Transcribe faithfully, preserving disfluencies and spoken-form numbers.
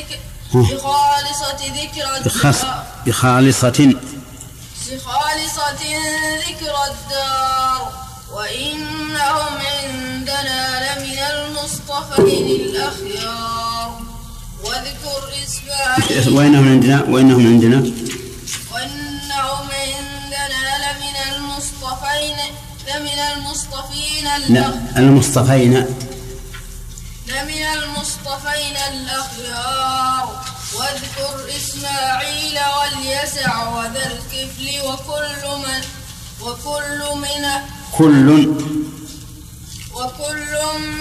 ذكر بخالصة ذكر الدار بخالصة بخالصة ذكر الدار وإنهم عندنا لمن المصطفين الأخيار. واذكر إسماعيل وإنهم عندنا وإنهم عندنا وإنهم عندنا لمن المصطفين لمن المصطفين المصطفين لمن المصطفين الأخيار. واذكر إسماعيل واليسع وذا الكفل وكل من وكل من كل وكل